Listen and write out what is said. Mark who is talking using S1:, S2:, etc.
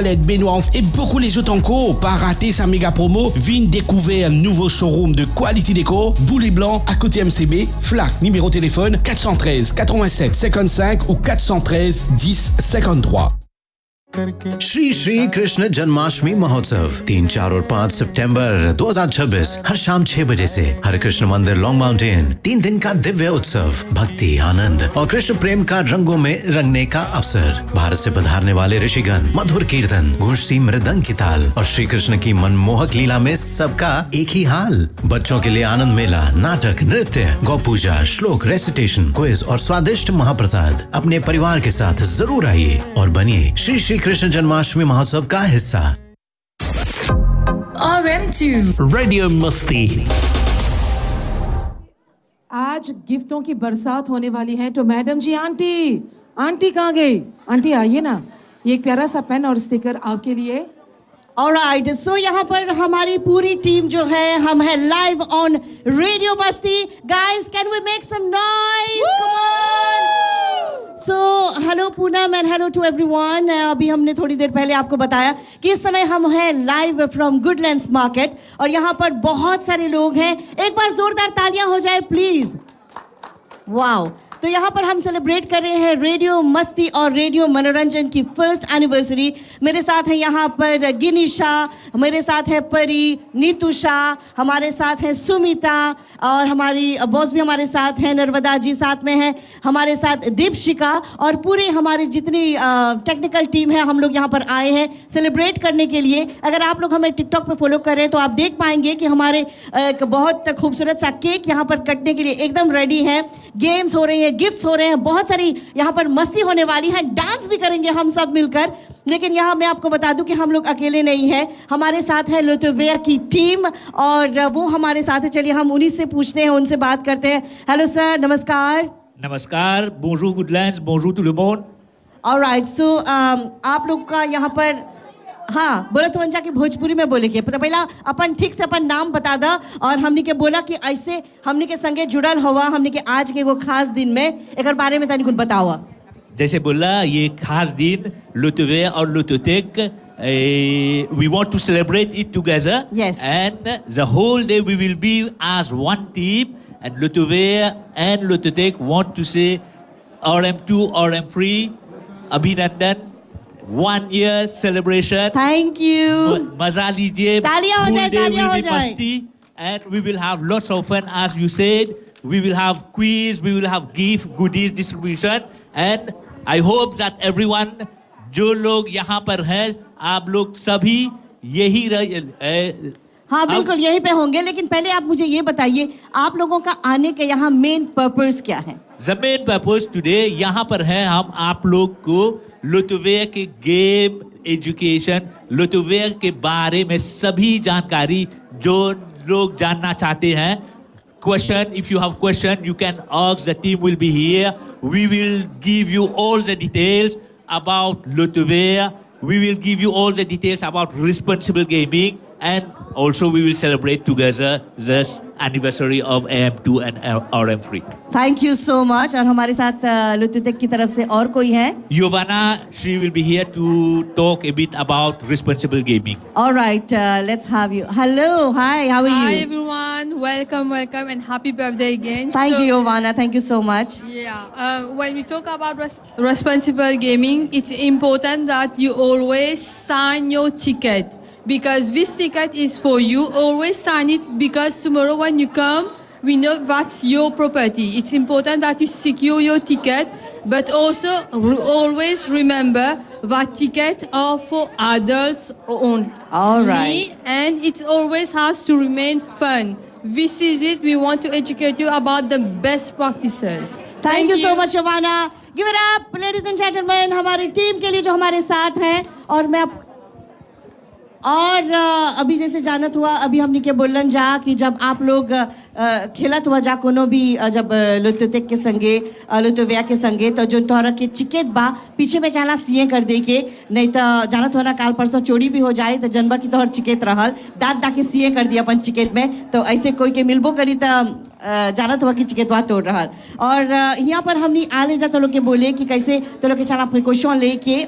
S1: toilettes, baignoires et beaucoup les autres encore. Pas rater sa méga promo. Viens découvrir un nouveau showroom de Quality Déco, Boulet Blanc à côté MCB. FLAC, numéro de téléphone 413 87 55 ou 413 10 53.
S2: Shri Shri Krishna Janmashtami महोत्सव 3, 4 और 5 सितंबर 2026 हर शाम 6 बजे से हरे कृष्ण मंदिर long mountain. 3 दिन का दिव्य उत्सव, भक्ति, आनंद और कृष्ण प्रेम का रंगों में रंगने का अवसर। भारत से पधारने वाले ऋषिगण, मधुर कीर्तन, घुड़सी मृदंग की ताल और श्री कृष्ण की मनमोहक लीला में सबका एक ही हाल। बच्चों के लिए आनंद मेला, नाटक, नृत्य, गौ पूजा, श्लोक, रेसिटेशन, क्विज और स्वादिष्ट महाप्रसाद। अपने परिवार के साथ जरूर आइए और बनिए श्री श्री कृष्ण जन्माष्टमी महोत्सव का हिस्सा।
S3: RM2
S4: रेडियो मस्ती।
S5: आज गिफ्टों की बरसात होने वाली है तो मैडम जी, आंटी कहाँ गई? आंटी आइए ना, ये एक प्यारा सा पेन और स्टिकर आपके लिए।
S6: ऑलराइट, सो यहाँ पर हमारी पूरी टीम जो है, हम है लाइव ऑन रेडियो मस्ती। Guys, can we make some noise? Come on. So hello Poonam and hello to everyone. अभी हमने थोड़ी देर पहले आपको बताया कि इस समय हम हैं लाइव फ्रॉम गुडलैंड्स मार्केट और यहाँ पर बहुत सारे लोग हैं। एक बार जोरदार तालियां हो जाए प्लीज। वाओ, तो यहाँ पर हम सेलिब्रेट कर रहे हैं रेडियो मस्ती और रेडियो मनोरंजन की फर्स्ट एनिवर्सरी। मेरे साथ है यहाँ पर गिनी शाह, मेरे साथ है परी, नीतू शाह, हमारे साथ है सुमिता और हमारी बॉस भी हमारे साथ हैं, नर्मदा जी साथ में हैं, हमारे साथ दीपशिका और पूरी हमारी जितनी टेक्निकल टीम है। हम लोग यहाँ पर आए हैं सेलिब्रेट करने के लिए। अगर आप लोग हमें टिकटॉक पे फॉलो कर रहे हैं तो आप देख पाएंगे कि हमारे एक बहुत खूबसूरत सा केक यहाँ पर कटने के लिए एकदम रेडी है। गेम्स हो रही है, गिफ्ट्स हो रहे हैं, बहुत सारी यहाँ पर मस्ती होने वाली है, डांस भी करेंगे हम सब मिलकर। लेकिन यहाँ मैं आपको बता दूं कि हम लोग अकेले नहीं हैं, हमारे साथ है लिथुआनिया की टीम और वो हमारे साथ है। चलिए हम उन्हीं से पूछते हैं, उनसे बात करते हैं। हेलो सर, नमस्कार।
S7: नमस्कार, bonjour Goodlands, bonjour tout le monde।
S6: Alright, सो आप लोग का यहाँ पर, हाँ बोला तो अंजा की भोजपुरी में बोले के पहला अपन ठीक से अपन नाम बता दा और हमने के बोला कि ऐसे हमने के संगे जुड़ल हुआ हमने के आज के वो खास दिन में एक बारे में तनिक बताओ।
S7: जैसे बोला, ये खास दिन लुतुवे और लुतुतेक, we want to celebrate it together.
S6: Yes.
S7: And the whole day we will be as one team, and Lutuve and Lututek want to say RM2, RM3, Abhinandan, 1 year celebration.
S6: Thank you.
S7: मजा लीजिए,
S6: तालियां हो जाए, तालियां हो जाए।
S7: मस्ती, and we will have lots of fun as you said. We will have quiz, we will have gift, goodies distribution, and I hope that everyone, जो लोग यहाँ पर हैं, आप लोग सभी यही
S6: हाँ बिल्कुल यहीं पे होंगे। लेकिन पहले आप मुझे ये बताइए, आप लोगों का आने के यहाँ मेन पर्पस क्या है?
S7: The main purpose today यहाँ पर है, हम आप लोग को लुतुवे के गेम, एजुकेशन, लुतुवे के बारे में सभी जानकारी जो लोग जानना चाहते हैं। Question, if you have question, you can ask. The team will be here. We will give you all the details about Lutuve. We will give you all the details about responsible gaming, and also we will celebrate together this anniversary of AM2 and RM3.
S6: Thank you so much. और हमारे साथ लुतुतेक की तरफ से और कोई है?
S7: Giovanna, she will be here to talk a bit about responsible gaming.
S6: All right, let's have you. Hello, hi, how are you?
S8: Hi everyone, welcome and happy birthday again.
S6: Thank you, Giovanna. Thank you so much.
S8: Yeah, when we talk about responsible gaming, it's important that you always sign your ticket. Because this ticket is for you. Always sign it, because tomorrow when you come, we know that's your property. It's important that you secure your ticket, but also always remember that tickets are for adults only.
S6: All right.
S8: And it always has to remain fun. This is it. We want to educate you about the best practices.
S6: Thank you so much, Giovanna. Give it up, ladies and gentlemen, हमारी team के लिए जो हमारे साथ हैं। और अभी जैसे जानत हुआ, अभी हमने के बोलन जा कि जब आप लोग खेलत हुआ जा कोनो भी, जब लुतुतेक के संगे, लुतुविया के संगे, तो जो तोहरा के चिकेत बा पीछे में चाला सीए कर दे के, नहीं तो जानत हुआ ना काल परसों चोरी भी हो जाए तो जनबा की तोहर चिकेत रहल दाद दा के सीए कर दिया अपन चिकेत में, तो ऐसे कोई के मिलबो करी तो जानत हुआ कि चिकेतवा तोड़ रहा। और यहाँ पर हमने आले जा तो लोग के बोले कि कैसे तो लोग के चाला प्रिकॉशन लेके